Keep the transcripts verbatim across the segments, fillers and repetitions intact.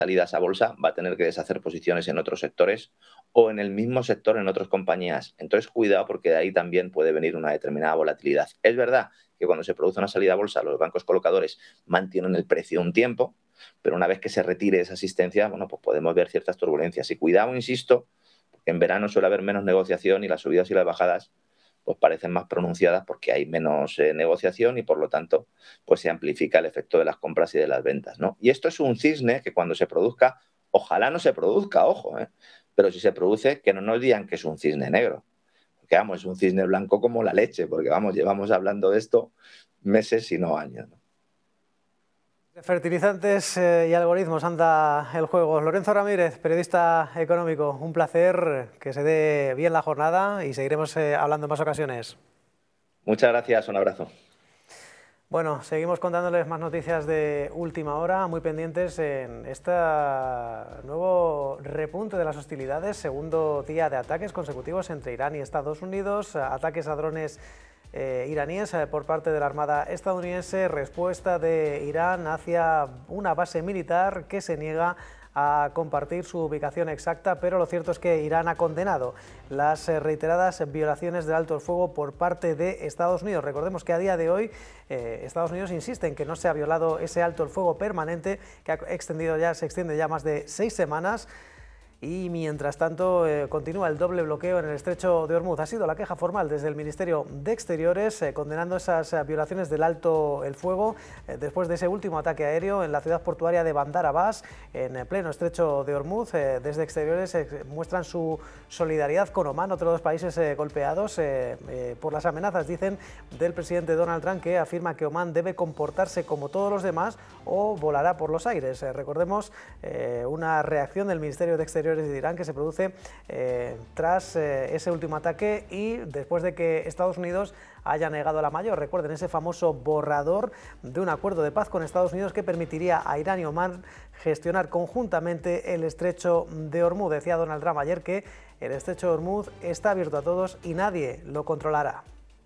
salidas a bolsa va a tener que deshacer posiciones en otros sectores o en el mismo sector en otras compañías. Entonces, cuidado, porque de ahí también puede venir una determinada volatilidad. Es verdad que cuando se produce una salida a bolsa, los bancos colocadores mantienen el precio un tiempo, pero una vez que se retire esa asistencia, bueno, pues podemos ver ciertas turbulencias. Y cuidado, insisto, porque en verano suele haber menos negociación y las subidas y las bajadas pues parecen más pronunciadas porque hay menos eh, negociación y por lo tanto pues se amplifica el efecto de las compras y de las ventas, ¿no? Y esto es un cisne que cuando se produzca, ojalá no se produzca, ojo, ¿eh? Pero si se produce, que no nos digan que es un cisne negro, porque vamos, es un cisne blanco como la leche, porque vamos, llevamos hablando de esto meses si no años, ¿no? De fertilizantes eh, y algoritmos anda el juego. Lorenzo Ramírez, periodista económico, un placer, que se dé bien la jornada y seguiremos eh, hablando en más ocasiones. Muchas gracias, un abrazo. Bueno, seguimos contándoles más noticias de última hora, muy pendientes en este nuevo repunte de las hostilidades, segundo día de ataques consecutivos entre Irán y Estados Unidos, ataques a drones Eh, iraníes eh, por parte de la Armada estadounidense, respuesta de Irán hacia una base militar que se niega a compartir su ubicación exacta, pero lo cierto es que Irán ha condenado las eh, reiteradas violaciones del alto el fuego por parte de Estados Unidos. Recordemos que a día de hoy eh, Estados Unidos insiste en que no se ha violado ese alto el fuego permanente que ha extendido ya, se extiende ya más de seis semanas. Y mientras tanto eh, continúa el doble bloqueo en el estrecho de Hormuz. Ha sido la queja formal desde el Ministerio de Exteriores eh, condenando esas eh, violaciones del alto el fuego eh, después de ese último ataque aéreo en la ciudad portuaria de Bandar Abbas, en eh, pleno estrecho de Hormuz. Eh, desde Exteriores eh, muestran su solidaridad con Omán, otros dos países eh, golpeados eh, eh, por las amenazas, dicen, del presidente Donald Trump, que afirma que Omán debe comportarse como todos los demás o volará por los aires. Eh, recordemos eh, una reacción del Ministerio de Exteriores de Irán que se produce eh, tras eh, ese último ataque y después de que Estados Unidos haya negado la mayor. Recuerden ese famoso borrador de un acuerdo de paz con Estados Unidos que permitiría a Irán y Omán gestionar conjuntamente el estrecho de Hormuz. Decía Donald Trump ayer que el estrecho de Hormuz está abierto a todos y nadie lo controlará.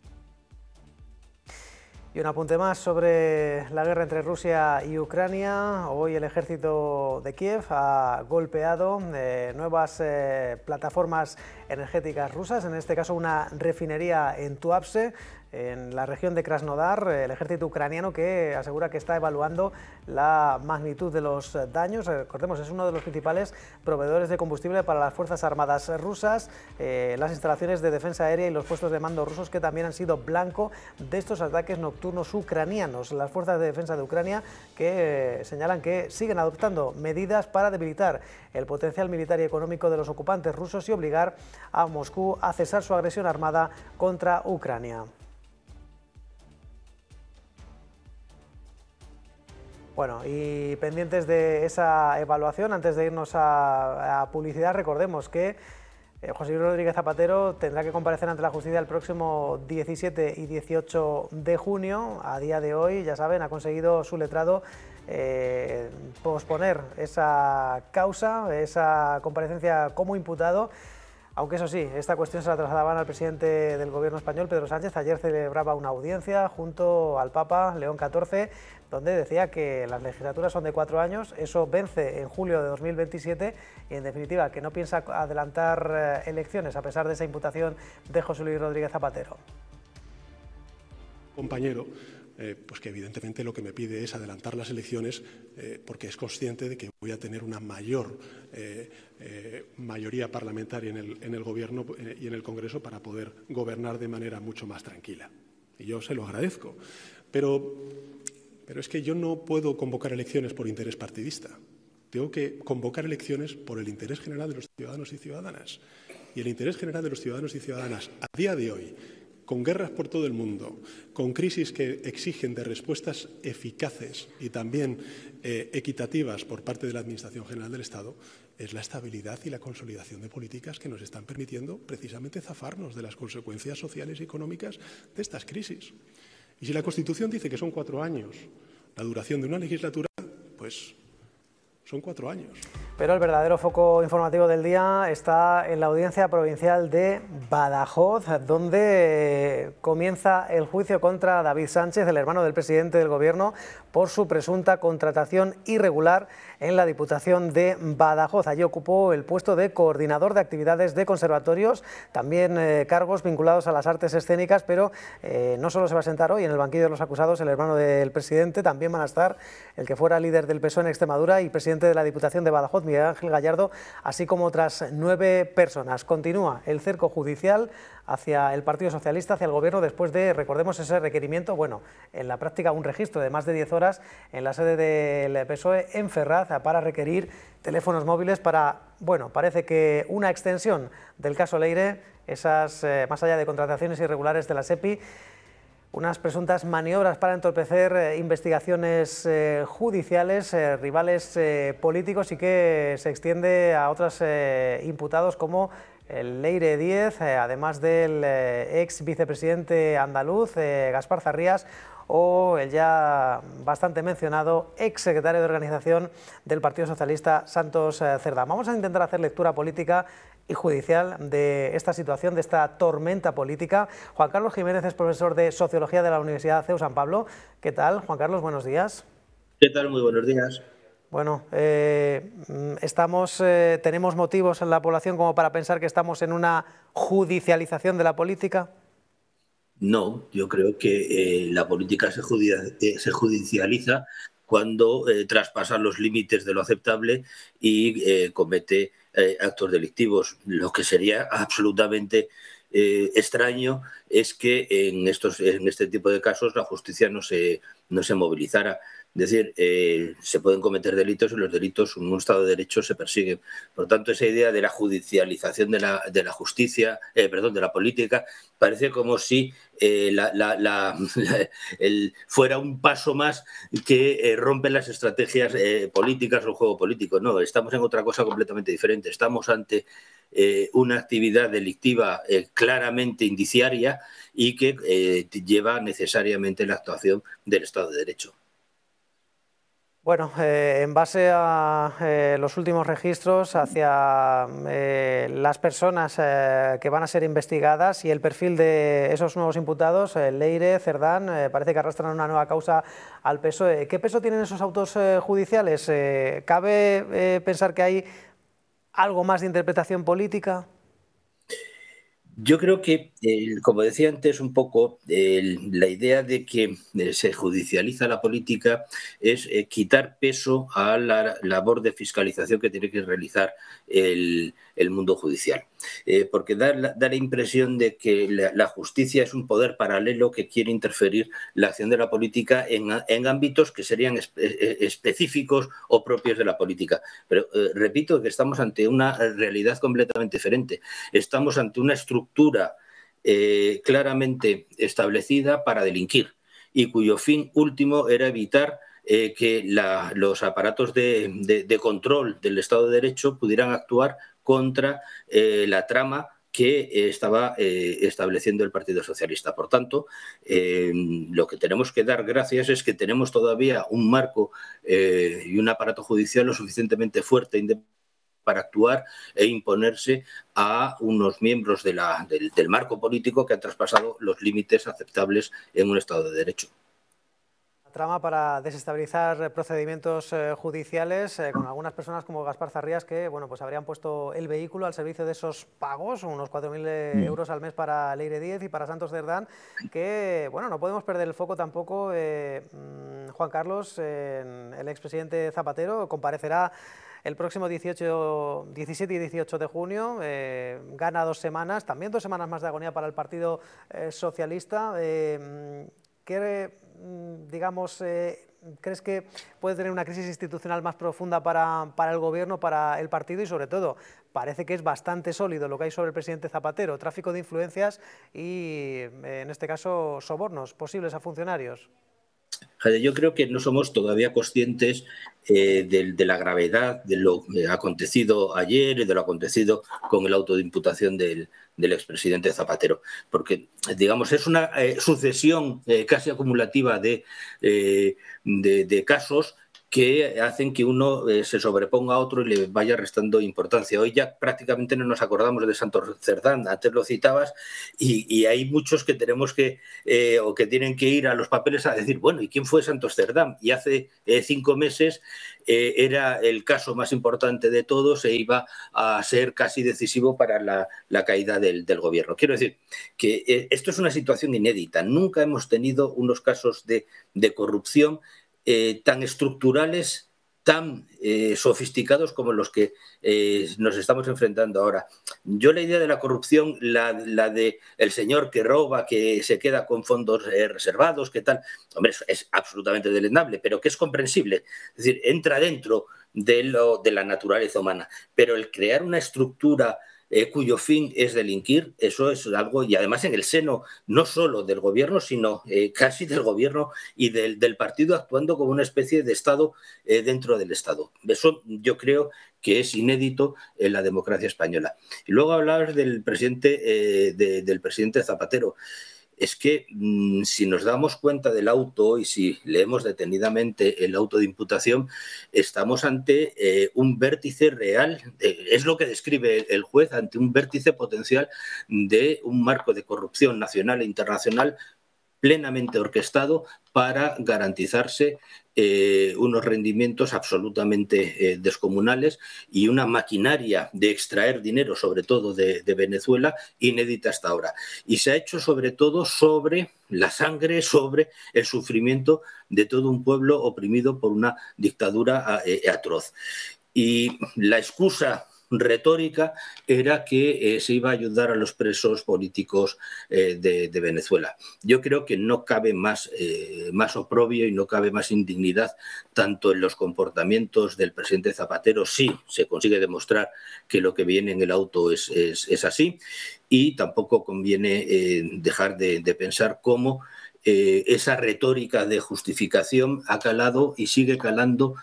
Y un apunte más sobre la guerra entre Rusia y Ucrania. Hoy el ejército de Kiev ha golpeado eh, nuevas eh, plataformas energéticas rusas, en este caso una refinería en Tuapse, en la región de Krasnodar. El ejército ucraniano que asegura que está evaluando la magnitud de los daños. Recordemos, es uno de los principales proveedores de combustible para las Fuerzas Armadas rusas, eh, las instalaciones de defensa aérea y los puestos de mando rusos que también han sido blanco de estos ataques nocturnos ucranianos. Las fuerzas de defensa de Ucrania que eh, señalan que siguen adoptando medidas para debilitar el potencial militar y económico de los ocupantes rusos y obligar a Moscú a cesar su agresión armada contra Ucrania. Bueno, y pendientes de esa evaluación, antes de irnos a, a publicidad, recordemos que eh, José Luis Rodríguez Zapatero tendrá que comparecer ante la justicia el próximo diecisiete y dieciocho de junio. A día de hoy, ya saben, ha conseguido su letrado eh, posponer esa causa, esa comparecencia como imputado. Aunque eso sí, esta cuestión se la trasladaban al presidente del gobierno español, Pedro Sánchez. Ayer celebraba una audiencia junto al Papa León catorce, donde decía que las legislaturas son de cuatro años, eso vence en julio de dos mil veintisiete y, en definitiva, que no piensa adelantar elecciones a pesar de esa imputación de José Luis Rodríguez Zapatero. Compañero, eh, pues que evidentemente lo que me pide es adelantar las elecciones eh, porque es consciente de que voy a tener una mayor eh, eh, mayoría parlamentaria en el, en el Gobierno eh, y en el Congreso para poder gobernar de manera mucho más tranquila. Y yo se lo agradezco. Pero, pero es que yo no puedo convocar elecciones por interés partidista. Tengo que convocar elecciones por el interés general de los ciudadanos y ciudadanas. Y el interés general de los ciudadanos y ciudadanas a día de hoy, con guerras por todo el mundo, con crisis que exigen de respuestas eficaces y también eh, equitativas por parte de la Administración General del Estado, es la estabilidad y la consolidación de políticas que nos están permitiendo precisamente zafarnos de las consecuencias sociales y económicas de estas crisis. Y si la Constitución dice que son cuatro años la duración de una legislatura, pues son cuatro años. Pero el verdadero foco informativo del día está en la Audiencia Provincial de Badajoz, donde comienza el juicio contra David Sánchez, el hermano del presidente del Gobierno, por su presunta contratación irregular en la Diputación de Badajoz. Allí ocupó el puesto de coordinador de actividades de conservatorios, también eh, cargos vinculados a las artes escénicas, pero eh, no solo se va a sentar hoy en el banquillo de los acusados el hermano del presidente, también van a estar el que fuera líder del P S O E en Extremadura y presidente de la Diputación de Badajoz, Miguel Ángel Gallardo, así como otras nueve personas. Continúa el cerco judicial hacia el Partido Socialista, hacia el Gobierno, después de, recordemos, ese requerimiento, bueno, en la práctica un registro de más de diez horas en la sede del P S O E en Ferraz para requerir teléfonos móviles para, bueno, parece que una extensión del caso Leire, esas, eh, más allá de contrataciones irregulares de la SEPI, unas presuntas maniobras para entorpecer eh, investigaciones eh, judiciales, eh, rivales eh, políticos, y que se extiende a otros eh, imputados como el Leire Díez, eh, además del eh, ex vicepresidente andaluz eh, Gaspar Zarrías, o el ya bastante mencionado ex secretario de organización del Partido Socialista, Santos eh, Cerdán. Vamos a intentar hacer lectura política y judicial de esta situación, de esta tormenta política. Juan Carlos Jiménez es profesor de Sociología de la Universidad C E U San Pablo. ¿Qué tal, Juan Carlos? Buenos días. ¿Qué tal? Muy buenos días. Bueno, eh, estamos, eh, ¿tenemos motivos en la población como para pensar que estamos en una judicialización de la política? No, yo creo que eh, la política se, judicia, eh, se judicializa cuando eh, traspasa los límites de lo aceptable y eh, comete eh, actos delictivos. Lo que sería absolutamente eh, extraño es que en, estos, en este tipo de casos la justicia no se, no se movilizara. Es decir, eh, se pueden cometer delitos y los delitos en un Estado de Derecho se persiguen. Por lo tanto, esa idea de la judicialización de la, de la justicia, eh, perdón, de la política, parece como si eh, la, la, la, la, el, fuera un paso más que eh, rompe las estrategias eh, políticas o el juego político. No, estamos en otra cosa completamente diferente. Estamos ante eh, una actividad delictiva eh, claramente indiciaria y que eh, lleva necesariamente la actuación del Estado de Derecho. Bueno, eh, en base a eh, los últimos registros hacia eh, las personas eh, que van a ser investigadas y el perfil de esos nuevos imputados, eh, Leire, Cerdán, eh, parece que arrastran una nueva causa al P S O E. ¿Qué peso tienen esos autos eh, judiciales? Eh, ¿Cabe eh, pensar que hay algo más de interpretación política? Yo creo que, eh, como decía antes un poco, eh, la idea de que eh, se judicializa la política es eh, quitar peso a la labor de fiscalización que tiene que realizar el, el mundo judicial. Eh, porque da la, da la impresión de que la, la justicia es un poder paralelo que quiere interferir la acción de la política en, en ámbitos que serían espe específicos o propios de la política. Pero eh, repito que estamos ante una realidad completamente diferente. Estamos ante una estructura eh, claramente establecida para delinquir y cuyo fin último era evitar eh, que la, los aparatos de, de, de control del Estado de Derecho pudieran actuar contra eh, la trama que eh, estaba eh, estableciendo el Partido Socialista. Por tanto, eh, lo que tenemos que dar gracias es que tenemos todavía un marco eh, y un aparato judicial lo suficientemente fuerte e para actuar e imponerse a unos miembros de la, del, del marco político que han traspasado los límites aceptables en un Estado de Derecho. Trama para desestabilizar procedimientos eh, judiciales eh, con algunas personas como Gaspar Zarrías que, bueno, pues habrían puesto el vehículo al servicio de esos pagos, unos cuatro mil eh, euros al mes para Leire Díez y para Santos Cerdán, que, bueno, no podemos perder el foco tampoco. eh, Juan Carlos, eh, el expresidente Zapatero, comparecerá el próximo dieciocho, diecisiete y dieciocho de junio, eh, gana dos semanas, también dos semanas más de agonía para el Partido eh, Socialista. Eh, ¿Qué, digamos, eh, crees que puede tener una crisis institucional más profunda para, para el Gobierno, para el partido y, sobre todo, parece que es bastante sólido lo que hay sobre el presidente Zapatero, tráfico de influencias y, en este caso, sobornos posibles a funcionarios? Yo creo que no somos todavía conscientes eh, de, de la gravedad de lo acontecido ayer y de lo acontecido con el auto de imputación del, del expresidente Zapatero. Porque, digamos, es una eh, sucesión eh, casi acumulativa de, eh, de, de casos que hacen que uno eh, se sobreponga a otro y le vaya restando importancia. Hoy ya prácticamente no nos acordamos de Santos Cerdán, antes lo citabas, y, y hay muchos que tenemos que, eh, o que tienen que ir a los papeles a decir, bueno, ¿y quién fue Santos Cerdán? Y hace eh, cinco meses eh, era el caso más importante de todos e iba a ser casi decisivo para la, la caída del, del gobierno. Quiero decir que eh, esto es una situación inédita. Nunca hemos tenido unos casos de, de corrupción Eh, tan estructurales, tan eh, sofisticados como los que eh, nos estamos enfrentando ahora. Yo la idea de la corrupción, la, la de el señor que roba, que se queda con fondos eh, reservados, que tal, hombre, es, es absolutamente deleznable, pero que es comprensible. Es decir, entra dentro de, lo, de la naturaleza humana. Pero el crear una estructura Eh, cuyo fin es delinquir, eso es algo, y además en el seno no solo del gobierno, sino eh, casi del gobierno y del, del partido, actuando como una especie de Estado eh, dentro del Estado. Eso yo creo que es inédito en la democracia española. Y luego hablabas del presidente, eh, de, del presidente Zapatero. Es que mmm, si nos damos cuenta del auto y si leemos detenidamente el auto de imputación, estamos ante eh, un vértice real, eh, es lo que describe el juez, ante un vértice potencial de un marco de corrupción nacional e internacional plenamente orquestado para garantizarse eh, unos rendimientos absolutamente eh, descomunales y una maquinaria de extraer dinero, sobre todo de, de Venezuela, inédita hasta ahora. Y se ha hecho sobre todo sobre la sangre, sobre el sufrimiento de todo un pueblo oprimido por una dictadura eh, atroz. Y la excusa retórica era que eh, se iba a ayudar a los presos políticos eh, de, de Venezuela. Yo creo que no cabe más, eh, más oprobio y no cabe más indignidad tanto en los comportamientos del presidente Zapatero, sí se consigue demostrar que lo que viene en el auto es, es, es así, y tampoco conviene eh, dejar de, de pensar cómo eh, esa retórica de justificación ha calado y sigue calando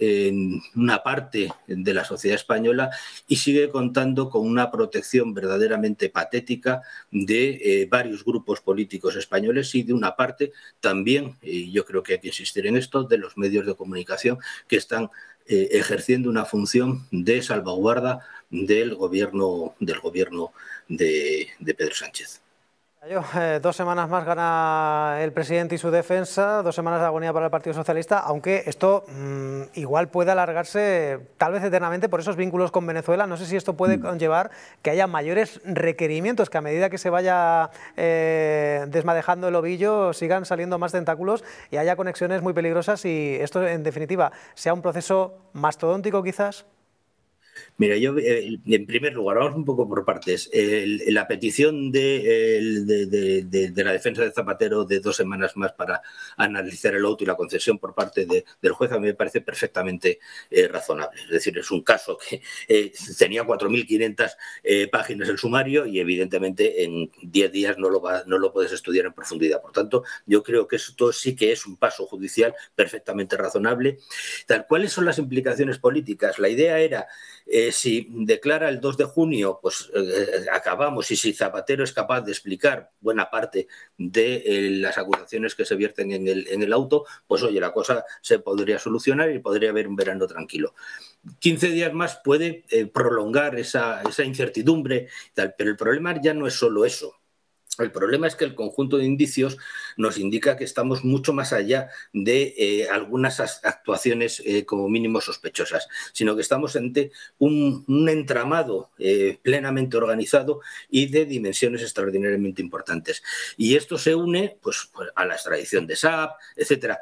en una parte de la sociedad española y sigue contando con una protección verdaderamente patética de eh, varios grupos políticos españoles y de una parte también, y yo creo que hay que insistir en esto, de los medios de comunicación que están eh, ejerciendo una función de salvaguarda del gobierno, del gobierno de, de Pedro Sánchez. Eh, dos semanas más gana el presidente y su defensa, dos semanas de agonía para el Partido Socialista, aunque esto mmm, igual puede alargarse tal vez eternamente por esos vínculos con Venezuela. No sé si esto puede conllevar que haya mayores requerimientos, que a medida que se vaya eh, desmadejando el ovillo sigan saliendo más tentáculos y haya conexiones muy peligrosas y esto en definitiva sea un proceso mastodóntico quizás. Mira, yo eh, en primer lugar, vamos un poco por partes. El, la petición de, el, de, de, de, de la defensa de Zapatero de dos semanas más para analizar el auto y la concesión por parte de, del juez a mí me parece perfectamente eh, razonable. Es decir, es un caso que eh, tenía cuatro mil quinientas eh, páginas el sumario y evidentemente en diez días no lo, va, no lo puedes estudiar en profundidad. Por tanto, yo creo que esto sí que es un paso judicial perfectamente razonable. Tal, ¿cuáles son las implicaciones políticas? La idea era Eh, si declara el dos de junio, pues eh, acabamos, y si Zapatero es capaz de explicar buena parte de eh, las acusaciones que se vierten en el, en el auto, pues oye, la cosa se podría solucionar y podría haber un verano tranquilo. quince días más puede eh, prolongar esa, esa incertidumbre, tal, pero el problema ya no es solo eso. El problema es que el conjunto de indicios nos indica que estamos mucho más allá de eh, algunas actuaciones eh, como mínimo sospechosas, sino que estamos ante un, un entramado eh, plenamente organizado y de dimensiones extraordinariamente importantes. Y esto se une pues, pues, a la extradición de Saab, etcétera,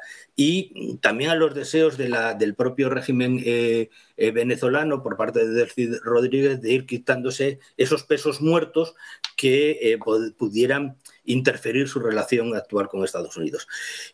y también a los deseos de la, del propio régimen eh, eh, venezolano por parte de Delcy Rodríguez de ir quitándose esos pesos muertos que eh, pudieran interferir su relación actual con Estados Unidos.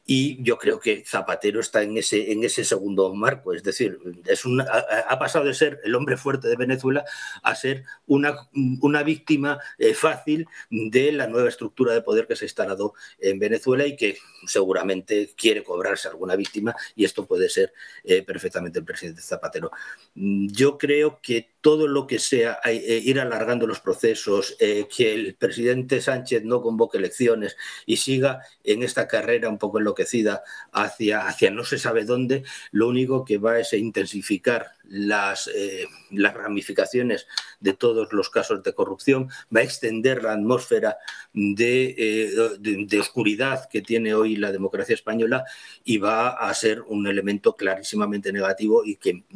Y yo creo que Zapatero está en ese, en ese segundo marco, es decir, es una, ha, ha pasado de ser el hombre fuerte de Venezuela a ser una, una víctima eh, fácil de la nueva estructura de poder que se ha instalado en Venezuela y que seguramente quiere cobrarse alguna víctima, y esto puede ser eh, perfectamente el presidente Zapatero. Yo creo que todo lo que sea eh, ir alargando los procesos, eh, que el presidente Sánchez no convoque elecciones y siga en esta carrera un poco enloquecida hacia, hacia no se sabe dónde, lo único que va es a intensificar las, eh, las ramificaciones de todos los casos de corrupción, va a extender la atmósfera de, eh, de, de oscuridad que tiene hoy la democracia española y va a ser un elemento clarísimamente negativo y que